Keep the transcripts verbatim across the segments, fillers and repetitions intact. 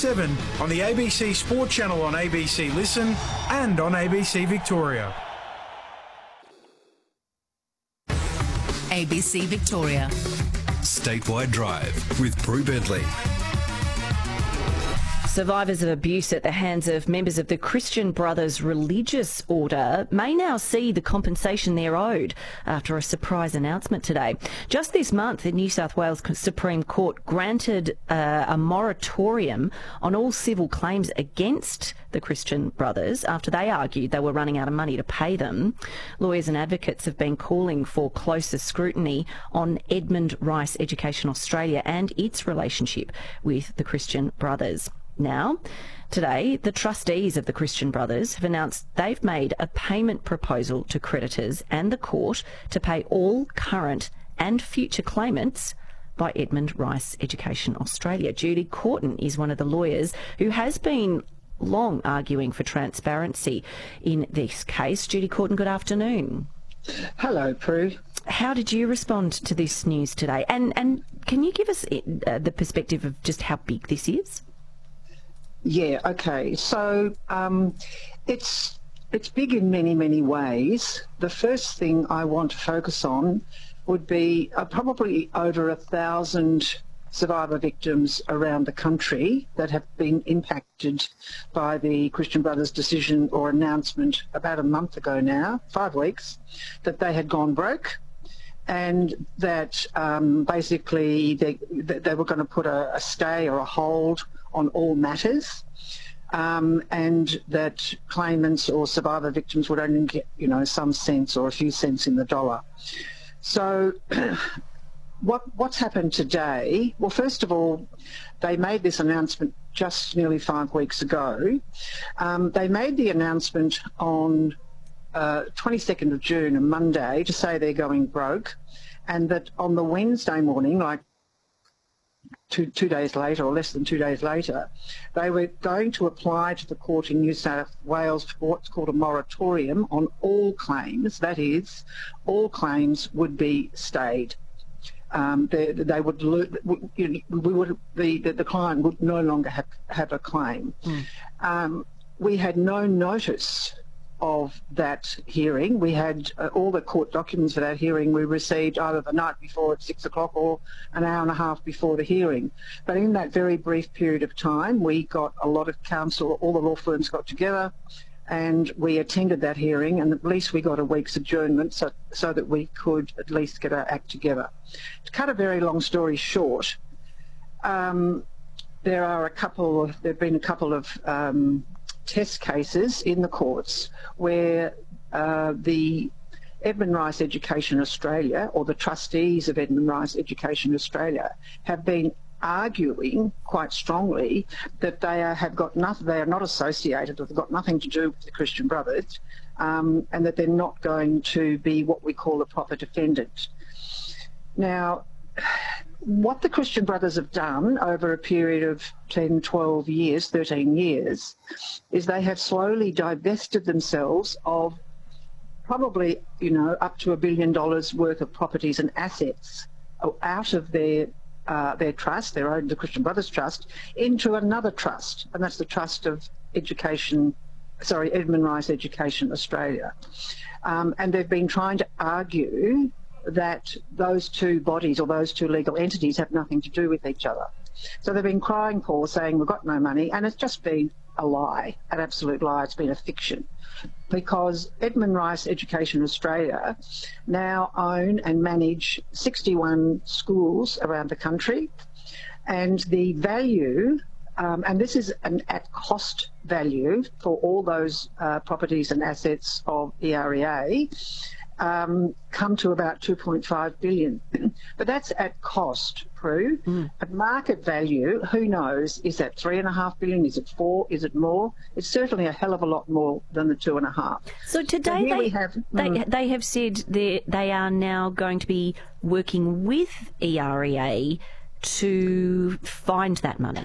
seven on the A B C Sport Channel on A B C Listen and on A B C Victoria. A B C Victoria. Statewide Drive with Prue Bentley. Survivors of abuse at the hands of members of the Christian Brothers religious order may now see the compensation they're owed after a surprise announcement today. Just this month, the New South Wales Supreme Court granted uh, a moratorium on all civil claims against the Christian Brothers after they argued they were running out of money to pay them. Lawyers and advocates have been calling for closer scrutiny on Edmund Rice Education Australia and its relationship with the Christian Brothers. Now, today, the trustees of the Christian Brothers have announced they've made a payment proposal to creditors and the court to pay all current and future claimants by Edmund Rice Education Australia. Judy Courtin is one of the lawyers who has been long arguing for transparency in this case. Judy Courtin, good afternoon. Hello, Prue. How did you respond to this news today? And, and can you give us uh, the perspective of just how big this is? Yeah, okay. So um, it's it's big in many, many ways. The first thing I want to focus on would be uh, probably over a thousand survivor victims around the country that have been impacted by the Christian Brothers decision or announcement about a month ago now, five weeks, that they had gone broke and that um, basically they, they were going to put a, a stay or a hold on all matters, um, and that claimants or survivor victims would only get, you know, some cents or a few cents in the dollar. So what what's happened today? Well, first of all, they made this announcement just nearly five weeks ago. Um, they made the announcement on uh, twenty-second of June, a Monday, to say they're going broke, and that on the Wednesday morning, like Two, two days later, or less than two days later, they were going to apply to the court in New South Wales for what's called a moratorium on all claims. That is, all claims would be stayed. Um, they, they would, you know, we would, the, the, the client would no longer have, have a claim. Mm. Um, we had no notice of that hearing. We had uh, all the court documents for that hearing we received either the night before at six o'clock or an hour and a half before the hearing. But in that very brief period of time, we got a lot of counsel, all the law firms got together and we attended that hearing, and at least we got a week's adjournment so, so that we could at least get our act together. To cut a very long story short, um, there are a couple of, there have been a couple of um, test cases in the courts where uh, the Edmund Rice Education Australia, or the trustees of Edmund Rice Education Australia, have been arguing quite strongly that they are, have got nothing, they are not associated, or they've got nothing to do with the Christian Brothers, um, and that they're not going to be what we call a proper defendant. Now, what the Christian Brothers have done over a period of ten, twelve years, thirteen years, is they have slowly divested themselves of probably, you know, up to a billion dollars worth of properties and assets out of their uh, their trust, their own, the Christian Brothers Trust, into another trust, and that's the Trust of Education, sorry, Edmund Rice Education Australia. Um, and they've been trying to argue that those two bodies or those two legal entities have nothing to do with each other. So they've been crying poor, saying we've got no money, and it's just been a lie, an absolute lie. It's been a fiction, because Edmund Rice Education Australia now own and manage sixty-one schools around the country, and the value, um, and this is an at-cost value for all those uh, properties and assets of E R E A, Um, come to about two point five billion dollars. But that's at cost, Prue. Mm. At market value, who knows, is that three and a half billion? Is it four? Is it more? It's certainly a hell of a lot more than the two and a half. So today so they, have, they, mm, they have said they they are now going to be working with E R E A to find that money.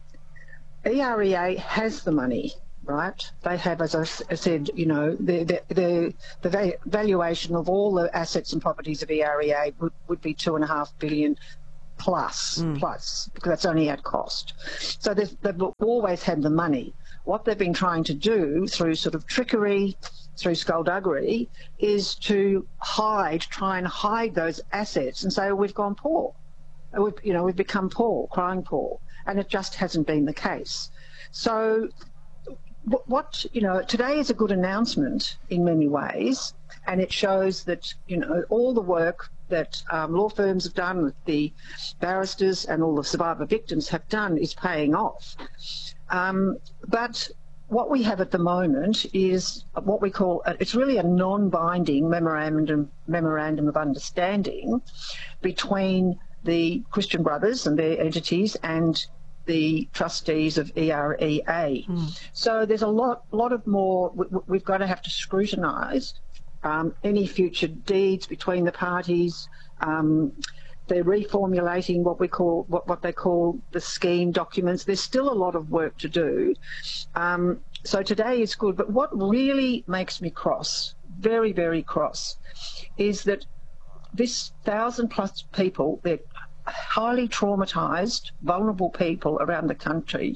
E R E A has the money. Right, they have, as I said, you know, the the the, the valuation of all the assets and properties of E R E A would, would be two and a half billion plus, mm. plus, because that's only at cost. So they've, they've always had the money. What they've been trying to do through sort of trickery, through skullduggery, is to hide, try and hide those assets and say, oh, we've gone poor. We've, you know, we've become poor, crying poor. And it just hasn't been the case. So what, what, you know, today is a good announcement in many ways, and it shows that, you know, all the work that um, law firms have done, that the barristers and all the survivor victims have done is paying off. Um, but what we have at the moment is what we call, a, it's really a non-binding memorandum, memorandum of understanding between the Christian Brothers and their entities and the trustees of E R E A. Mm. So there's a lot, lot of more, we, we've got to have to scrutinise um, any future deeds between the parties. Um, they're reformulating what we call, what, what they call the scheme documents. There's still a lot of work to do. Um, so today is good, but what really makes me cross, very, very cross, is that this thousand plus people, they're highly traumatised, vulnerable people around the country,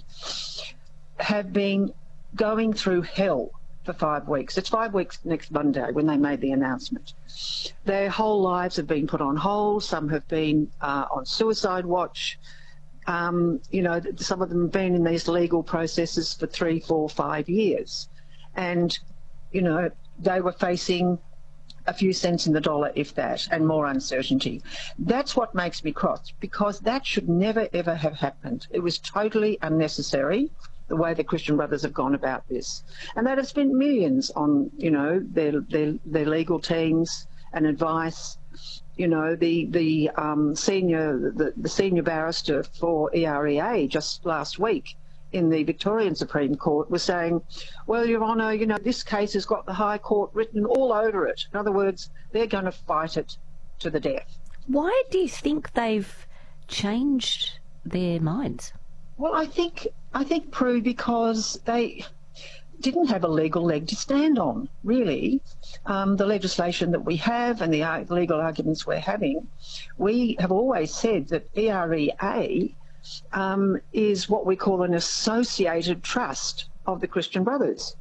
have been going through hell for five weeks. It's five weeks next Monday when they made the announcement. Their whole lives have been put on hold. Some have been uh, on suicide watch. Um, you know, some of them have been in these legal processes for three, four, five years. And, you know, they were facing a few cents in the dollar, if that, and more uncertainty. That's what makes me cross, because that should never, ever have happened. It was totally unnecessary, the way the Christian Brothers have gone about this. And they have spent millions on, you know, their, their, their legal teams and advice. You know, the, the um, senior, the, the senior barrister for E R E A just last week in the Victorian Supreme Court was saying, well, Your Honour, you know, this case has got the High Court written all over it. In other words, they're going to fight it to the death. Why do you think they've changed their minds? Well, I think, I think, Prue, because they didn't have a legal leg to stand on, really. Um, the legislation that we have and the uh, legal arguments we're having, we have always said that E R E A Um, is what we call an associated trust of the Christian Brothers.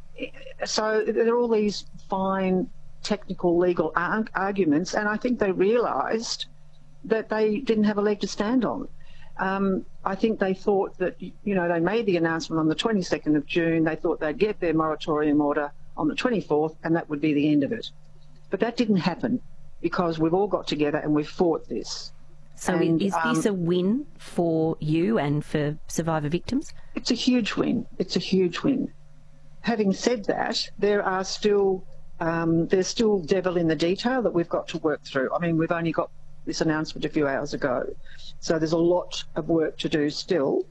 So there are all these fine technical legal ar- arguments, and I think they realised that they didn't have a leg to stand on. Um, I think they thought that, you know, they made the announcement on the twenty-second of June, they thought they'd get their moratorium order on the twenty-fourth, and that would be the end of it. But that didn't happen, because we've all got together and we've fought this. So and, is um, this a win for you and for survivor victims? It's a huge win. It's a huge win. Having said that, there are still um, there's still devil in the detail that we've got to work through. I mean, we've only got this announcement a few hours ago, so there's a lot of work to do still.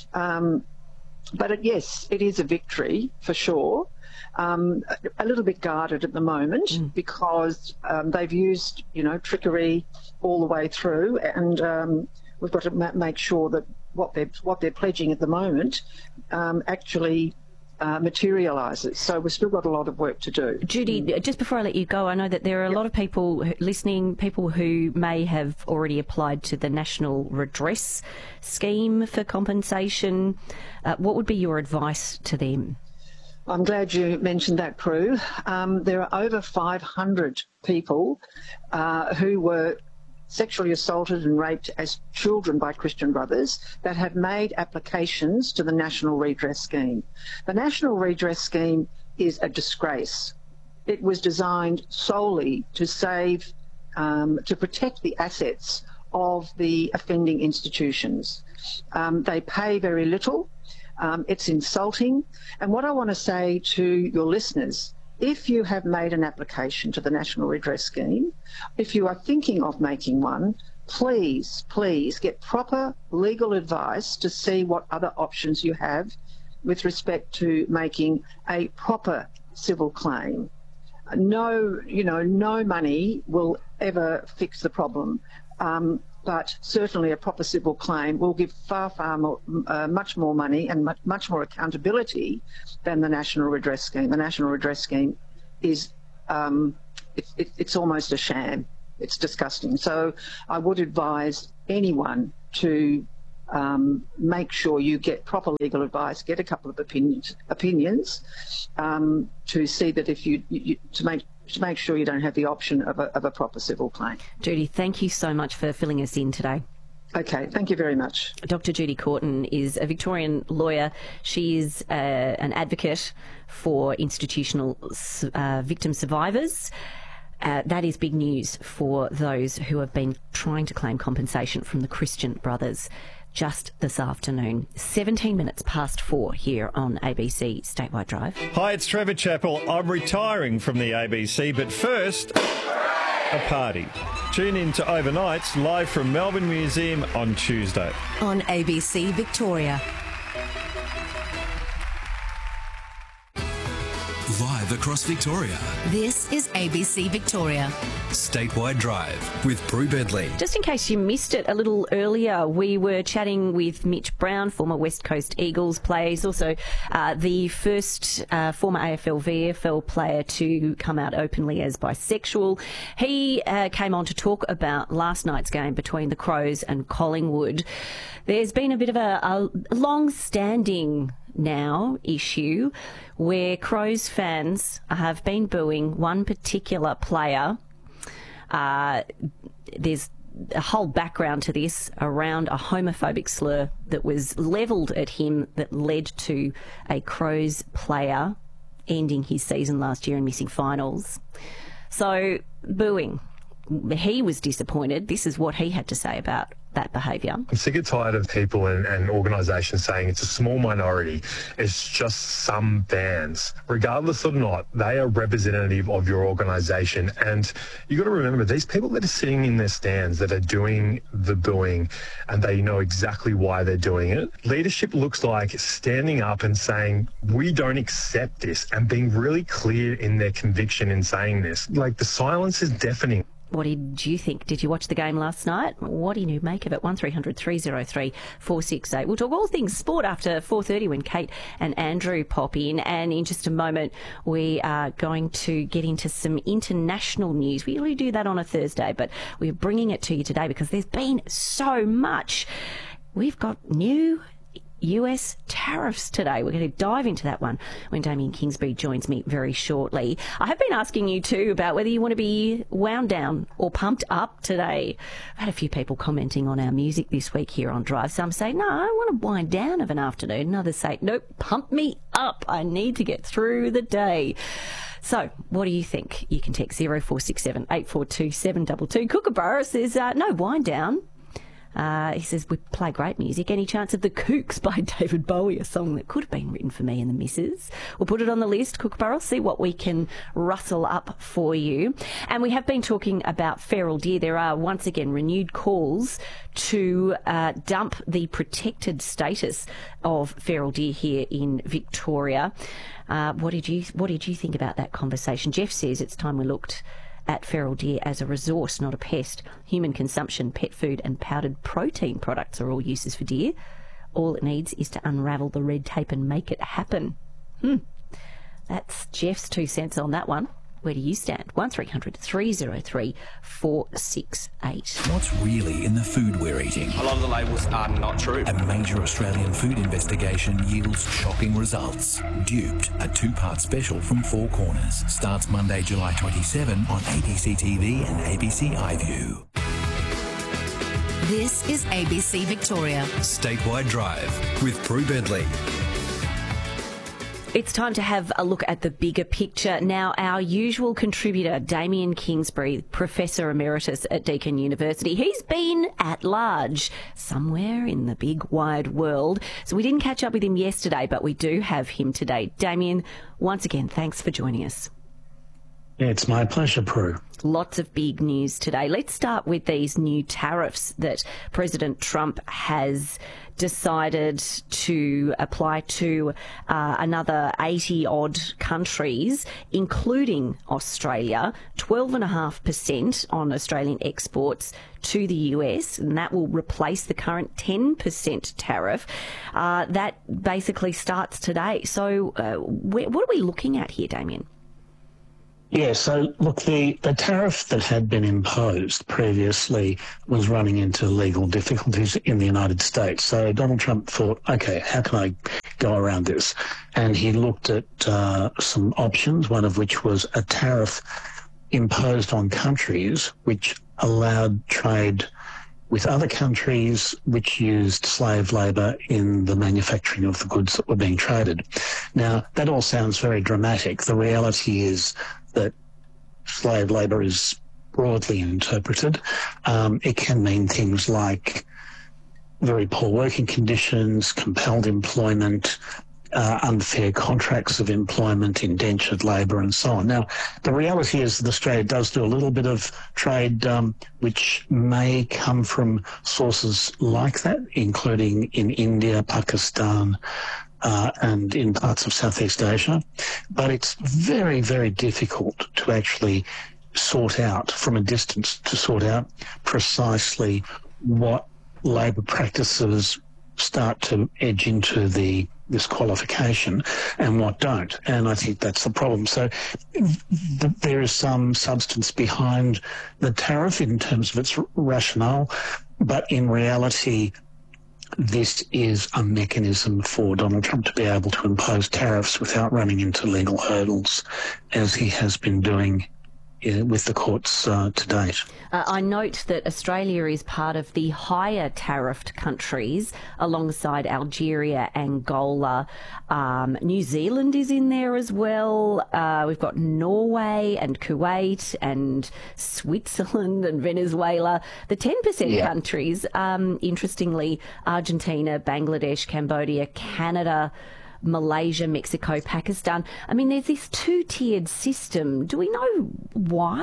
Um, but it, yes, it is a victory for sure. Um, a, a little bit guarded at the moment mm. because um, they've used, you know, trickery all the way through, and um, we've got to ma- make sure that what they're what they're pledging at the moment um, actually uh, materialises. So we've still got a lot of work to do. Judy, mm. just before I let you go, I know that there are a yep. lot of people listening, people who may have already applied to the National Redress Scheme for compensation. Uh, what would be your advice to them? I'm glad you mentioned that, Prue. Um, there are over five hundred people uh, who were sexually assaulted and raped as children by Christian Brothers that have made applications to the National Redress Scheme. The National Redress Scheme is a disgrace. It was designed solely to save, um, to protect the assets of the offending institutions. Um, they pay very little. Um, it's insulting. And what I want to say to your listeners, if you have made an application to the National Redress Scheme, if you are thinking of making one, please, please get proper legal advice to see what other options you have with respect to making a proper civil claim. No, you know, no money will ever fix the problem. Um, but certainly a proper civil claim will give far, far more, uh, much more money and much, much more accountability than the National Redress Scheme. The National Redress Scheme is, um, it, it, it's almost a sham. It's disgusting. So I would advise anyone to um, make sure you get proper legal advice, get a couple of opinions, opinions um, to see that if you, you to make to make sure you don't have the option of a, of a proper civil claim. Judy, thank you so much for filling us in today. Okay, thank you very much. Doctor Judy Courtin is a Victorian lawyer. She is uh, an advocate for institutional uh, victim survivors. Uh, that is big news for those who have been trying to claim compensation from the Christian Brothers just this afternoon. seventeen minutes past four here on A B C Statewide Drive. Hi, it's Trevor Chappell. I'm retiring from the A B C, but first, a party. Tune in to Overnights live from Melbourne Museum on Tuesday. On A B C Victoria. Live across Victoria. This is A B C Victoria. Statewide Drive with Prue Bedley. Just in case you missed it a little earlier, we were chatting with Mitch Brown, former West Coast Eagles player. He's also uh, the first uh, former A F L V F L player to come out openly as bisexual. He uh, came on to talk about last night's game between the Crows and Collingwood. There's been a bit of a, a long-standing now issue where Crows fans have been booing one particular player. Uh, there's a whole background to this around a homophobic slur that was levelled at him that led to a Crows player ending his season last year and missing finals. So, booing. He was disappointed. This is what he had to say about that behaviour. I'm sick and tired of people and, and organisations saying it's a small minority. It's just some fans. Regardless or not, they are representative of your organisation. And you got to remember, these people that are sitting in their stands that are doing the booing, and they know exactly why they're doing it. Leadership looks like standing up and saying, we don't accept this, and being really clear in their conviction in saying this. Like, the silence is deafening. What did you think? Did you watch the game last night? What do you make of it? one three hundred three oh three four six eight. We'll talk all things sport after four thirty when Kate and Andrew pop in. And in just a moment, we are going to get into some international news. We usually do that on a Thursday, but we're bringing it to you today because there's been so much. We've got new U S tariffs today. We're going to dive into that one when Damien Kingsbury joins me very shortly. I have been asking you too about whether you want to be wound down or pumped up today. I've had a few people commenting on our music this week here on Drive. Some say, no, I want to wind down of an afternoon. Others say, nope, pump me up. I need to get through the day. So, what do you think? You can text zero four six seven eight four two seven two two. Kookaburra says, uh, no, wind down. Uh, he says, we play great music. Any chance of The Kooks by David Bowie, a song that could have been written for me and the missus? We'll put it on the list, Kookaburra, see what we can rustle up for you. And we have been talking about feral deer. There are once again renewed calls to uh, dump the protected status of feral deer here in Victoria. Uh, what did you What did you think about that conversation? Jeff says it's time we looked at feral deer as a resource, not a pest. Human consumption, pet food and powdered protein products are all uses for deer. All it needs is to unravel the red tape and make it happen. Hmm. That's Jeff's two cents on that one. Where do you stand? one three hundred three oh three four six eight. What's really in the food we're eating? A lot of the labels are not true. A major Australian food investigation yields shocking results. Duped, a two-part special from Four Corners. Starts Monday, July twenty-seventh on A B C T V and A B C iView. This is A B C Victoria. Statewide Drive with Prue Bedley. It's time to have a look at the bigger picture. Now, our usual contributor, Damien Kingsbury, Professor Emeritus at Deakin University, he's been at large somewhere in the big wide world. So we didn't catch up with him yesterday, but we do have him today. Damien, once again, thanks for joining us. Yeah, it's my pleasure, Prue. Lots of big news today. Let's start with these new tariffs that President Trump has decided to apply to uh, another eighty-odd countries, including Australia, twelve point five percent on Australian exports to the U S, and that will replace the current ten percent tariff. Uh, that basically starts today. So uh, what are we looking at here, Damien? Yeah, so look, the, the tariff that had been imposed previously was running into legal difficulties in the United States. So Donald Trump thought, okay, how can I go around this? And he looked at uh, some options, one of which was a tariff imposed on countries which allowed trade with other countries which used slave labour in the manufacturing of the goods that were being traded. Now, that all sounds very dramatic. The reality is that slave labour is broadly interpreted. Um, it can mean things like very poor working conditions, compelled employment, Uh, unfair contracts of employment, indentured labour and so on. Now, the reality is that Australia does do a little bit of trade um, which may come from sources like that, including in India, Pakistan, uh, and in parts of Southeast Asia. But it's very, very difficult to actually sort out from a distance, to sort out precisely what labour practices start to edge into the this qualification and what don't. And I think that's the problem. So th- there is some substance behind the tariff in terms of its r- rationale, but in reality, this is a mechanism for Donald Trump to be able to impose tariffs without running into legal hurdles, as he has been doing uh, with the courts uh, to date. Uh, I note that Australia is part of the higher tariffed countries alongside Algeria, Angola. Um, New Zealand is in there as well. Uh, we've got Norway and Kuwait and Switzerland and Venezuela. The ten percent Yeah. countries, um, interestingly, Argentina, Bangladesh, Cambodia, Canada, Malaysia, Mexico, Pakistan. I mean, there's this two-tiered system. Do we know why?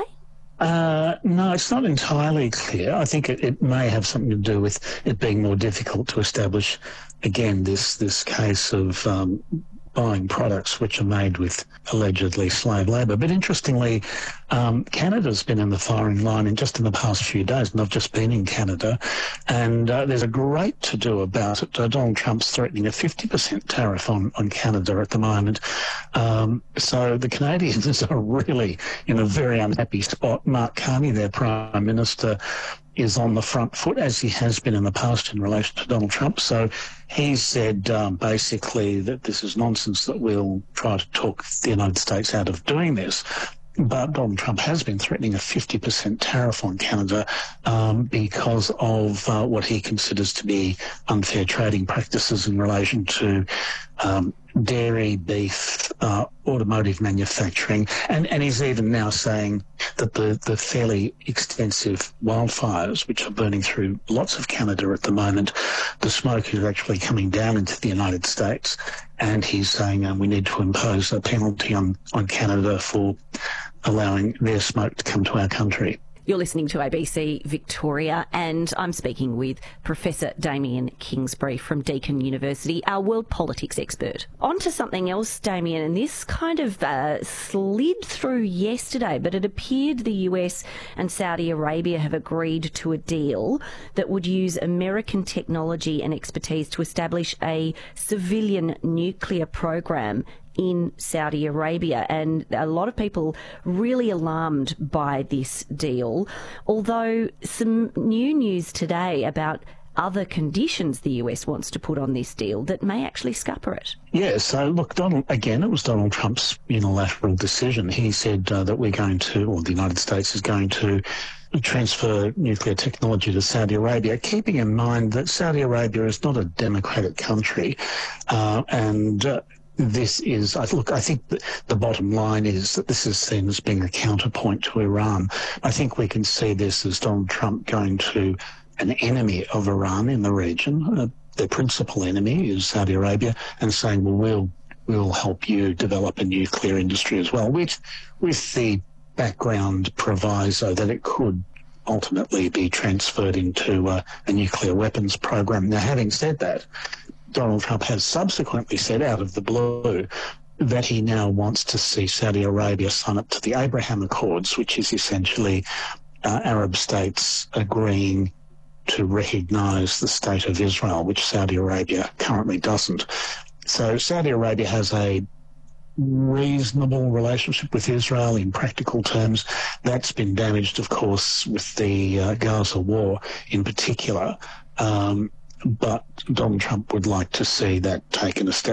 Uh, no, it's not entirely clear. I think it, it may have something to do with it being more difficult to establish, again, this, this case of um, buying products which are made with allegedly slave labour. But interestingly, um, Canada's been in the firing line in just in the past few days, and I've just been in Canada, and uh, there's a great to-do about it. Uh, Donald Trump's threatening a fifty percent tariff on, on Canada at the moment. Um, so the Canadians are really in a very unhappy spot. Mark Carney, their Prime Minister, is on the front foot, as he has been in the past in relation to Donald Trump. So he said um, basically that this is nonsense, that we'll try to talk the United States out of doing this. But Donald Trump has been threatening a fifty percent tariff on Canada um, because of uh, what he considers to be unfair trading practices in relation to um, dairy, beef, uh, automotive manufacturing. And, and he's even now saying that the, the fairly extensive wildfires, which are burning through lots of Canada at the moment, the smoke is actually coming down into the United States. And he's saying um, we need to impose a penalty on, on Canada for allowing their smoke to come to our country. You're listening to A B C Victoria, and I'm speaking with Professor Damien Kingsbury from Deakin University, our world politics expert. On to something else, Damien, and this kind of uh, slid through yesterday, but it appeared the U S and Saudi Arabia have agreed to a deal that would use American technology and expertise to establish a civilian nuclear program in Saudi Arabia, and a lot of people really alarmed by this deal, although some new news today about other conditions the U S wants to put on this deal that may actually scupper it. Yeah, so look, Donald, again, it was Donald Trump's unilateral decision. He said uh, that we're going to, or the United States is going to transfer nuclear technology to Saudi Arabia, keeping in mind that Saudi Arabia is not a democratic country, uh, and uh, This is, look, I think the bottom line is that this is seen as being a counterpoint to Iran. I think we can see this as Donald Trump going to an enemy of Iran in the region. Uh, their principal enemy is Saudi Arabia, and saying, well, we'll, we'll help you develop a nuclear industry as well, which with the background proviso that it could ultimately be transferred into uh, a nuclear weapons program. Now, having said that, Donald Trump has subsequently said out of the blue that he now wants to see Saudi Arabia sign up to the Abraham Accords, which is essentially uh, Arab states agreeing to recognise the state of Israel, which Saudi Arabia currently doesn't. So Saudi Arabia has a reasonable relationship with Israel in practical terms. That's been damaged, of course, with the uh, Gaza war in particular. Um, but Donald Trump would like to see that taken a step